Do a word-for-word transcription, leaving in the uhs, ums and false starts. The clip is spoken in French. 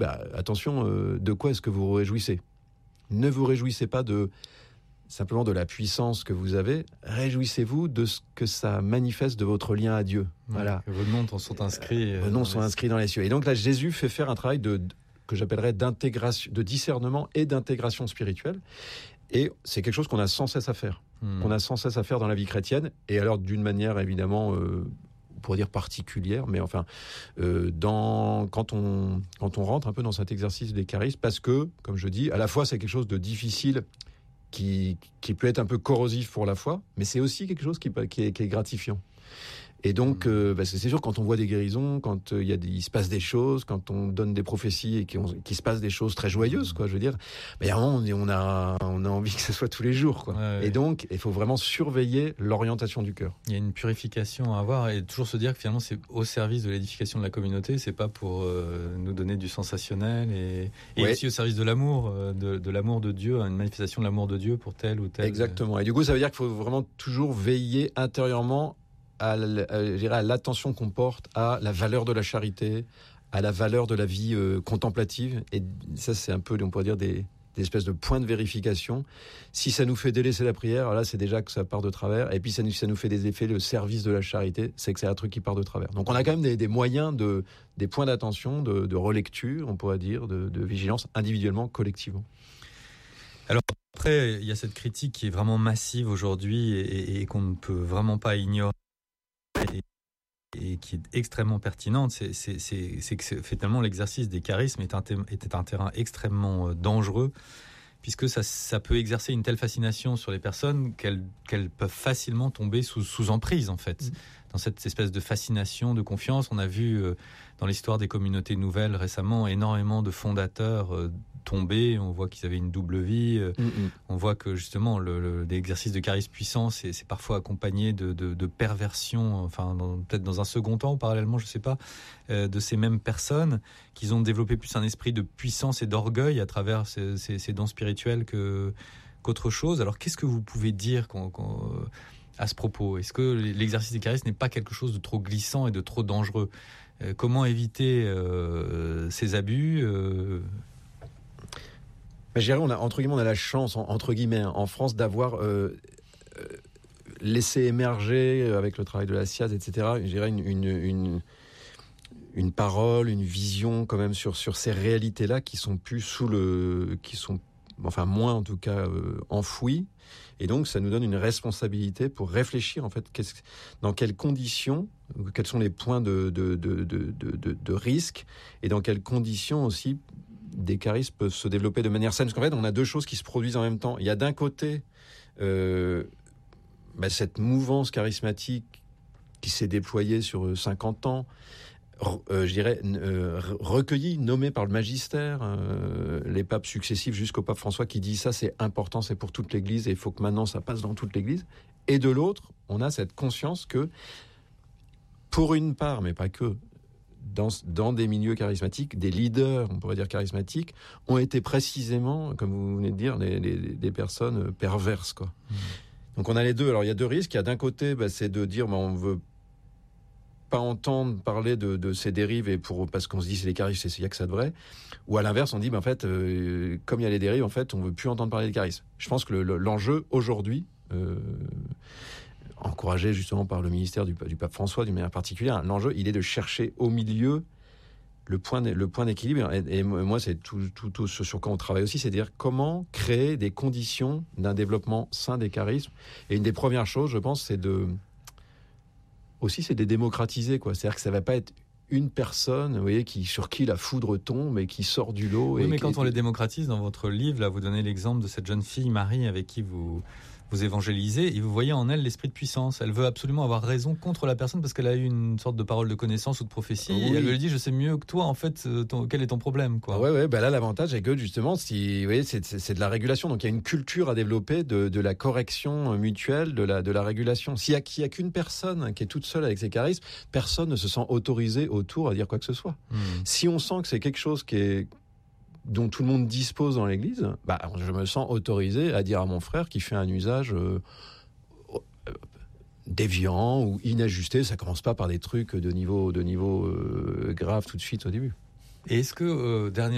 bah, attention, euh, de quoi est-ce que vous vous réjouissez ? Ne vous réjouissez pas de simplement de la puissance que vous avez, réjouissez-vous de ce que ça manifeste de votre lien à Dieu. Ouais, voilà. Que vos noms sont inscrits. Euh, vos noms sont les... inscrits dans les cieux. Et donc là, Jésus fait faire un travail de, de que j'appellerais d'intégration, de discernement et d'intégration spirituelle. Et c'est quelque chose qu'on a sans cesse à faire. Hmm. Qu'on a sans cesse à faire dans la vie chrétienne. Et alors, d'une manière, évidemment, euh, on pourrait dire particulière, mais enfin, euh, dans, quand, on, quand on rentre un peu dans cet exercice des charismes, parce que, comme je dis, à la fois, c'est quelque chose de difficile qui, qui peut être un peu corrosif pour la foi, mais c'est aussi quelque chose qui, qui, est, qui est gratifiant. Et donc, euh, bah c'est sûr, quand on voit des guérisons, quand euh, il y a des, il se passe des choses, quand on donne des prophéties et qu'il se passe des choses très joyeuses, quoi, je veux dire, bah, vraiment, on, on a, on a envie que ce soit tous les jours, quoi. Ouais, et ouais. donc, il faut vraiment surveiller l'orientation du cœur. Il y a une purification à avoir et toujours se dire que finalement, c'est au service de l'édification de la communauté, c'est pas pour euh, nous donner du sensationnel et, et ouais. aussi au service de l'amour, de, de l'amour de Dieu, une manifestation de l'amour de Dieu pour tel ou tel. Exactement. Et du coup, ça veut dire qu'il faut vraiment toujours veiller intérieurement à, à, à l'attention qu'on porte à la valeur de la charité, à la valeur de la vie euh, contemplative. Et ça, c'est un peu, on pourrait dire, des, des espèces de points de vérification. Si ça nous fait délaisser la prière, alors là, c'est déjà que ça part de travers. Et puis, ça nous, ça nous fait des effets, le service de la charité, c'est que c'est un truc qui part de travers. Donc, on a quand même des, des moyens, de, des points d'attention, de, de relecture, on pourrait dire, de, de vigilance, individuellement, collectivement. Alors, après, il y a cette critique qui est vraiment massive aujourd'hui et, et, et qu'on ne peut vraiment pas ignorer. Et, et qui est extrêmement pertinente, c'est, c'est, c'est, c'est que finalement l'exercice des charismes est un, était un terrain extrêmement dangereux, puisque ça, ça peut exercer une telle fascination sur les personnes qu'elles, qu'elles peuvent facilement tomber sous, sous emprise, en fait. Mmh. Dans cette espèce de fascination, de confiance, on a vu euh, dans l'histoire des communautés nouvelles récemment énormément de fondateurs euh, tomber. On voit qu'ils avaient une double vie. Euh, mmh. On voit que justement le, le, l'exercice de charisme puissant, c'est, c'est parfois accompagné de, de, de perversion. Enfin, dans, peut-être dans un second temps, ou parallèlement, je sais pas, euh, de ces mêmes personnes qui ont développé plus un esprit de puissance et d'orgueil à travers ces, ces, ces dons spirituels que qu'autre chose. Alors, qu'est-ce que vous pouvez dire qu'on, qu'on, euh, à ce propos? Est-ce que l'exercice des charismes n'est pas quelque chose de trop glissant et de trop dangereux? euh, Comment éviter euh, ces abus euh... Ben, je dirais, on a, entre guillemets, on a la chance, en, entre guillemets, en France, d'avoir euh, euh, laissé émerger, avec le travail de la S I A Z, et cetera, je dirais, une, une, une, une parole, une vision, quand même, sur, sur ces réalités-là qui sont plus sous le... qui sont, enfin, moins, en tout cas, euh, enfouies. Et donc, ça nous donne une responsabilité pour réfléchir, en fait, qu'est-ce, dans quelles conditions, quels sont les points de, de, de, de, de, de, de risque, et dans quelles conditions aussi des charismes peuvent se développer de manière saine. Parce qu'en fait, on a deux choses qui se produisent en même temps. Il y a d'un côté euh, bah, cette mouvance charismatique qui s'est déployée sur cinquante ans, euh, je dirais, euh, recueillie, nommée par le magistère, euh, les papes successifs jusqu'au pape François qui dit ça, c'est important, c'est pour toute l'Église et il faut que maintenant ça passe dans toute l'Église. Et de l'autre, on a cette conscience que, pour une part, mais pas que, Dans, dans des milieux charismatiques, des leaders, on pourrait dire charismatiques, ont été précisément, comme vous venez de dire, des, des, des personnes perverses, quoi. Mmh. Donc on a les deux. Alors il y a deux risques. Il y a d'un côté, bah, c'est de dire, bah, on veut pas entendre parler de, de ces dérives et pour parce qu'on se dit c'est les charismes, c'est il y a que ça de vrai. Ou à l'inverse, on dit, bah, en fait, euh, comme il y a les dérives, en fait, on veut plus entendre parler des charismes. Je pense que le, le, l'enjeu aujourd'hui. Euh, encouragé justement par le ministère du, du pape François d'une manière particulière, l'enjeu, il est de chercher au milieu le point, le point d'équilibre. Et, et moi, c'est tout, tout, tout ce sur quoi on travaille aussi, c'est-à-dire comment créer des conditions d'un développement sain des charismes. Et une des premières choses, je pense, c'est de aussi, c'est de les démocratiser, quoi. C'est-à-dire que ça va pas être une personne, vous voyez, qui, sur qui la foudre tombe et qui sort du lot. Oui, et mais qui, quand on les démocratise, dans votre livre, là, vous donnez l'exemple de cette jeune fille, Marie, avec qui vous... vous évangélisez, et vous voyez en elle l'esprit de puissance. Elle veut absolument avoir raison contre la personne parce qu'elle a eu une sorte de parole de connaissance ou de prophétie. Oui. Et elle lui dit, je sais mieux que toi, en fait, ton, quel est ton problème, quoi. Ouais, ouais, bah là, l'avantage est que, justement, si, vous voyez, c'est, c'est, c'est de la régulation. Donc, il y a une culture à développer de, de la correction mutuelle, de la, de la régulation. S'il y a, qu'il y a qu'une personne qui est toute seule avec ses charismes, personne ne se sent autorisé autour à dire quoi que ce soit. Mmh. Si on sent que c'est quelque chose qui est, dont tout le monde dispose dans l'Église, bah, je me sens autorisé à dire à mon frère qui fait un usage euh, euh, déviant ou inajusté. Ça commence pas par des trucs de niveau, de niveau euh, grave tout de suite au début. Et est-ce que, euh, dernière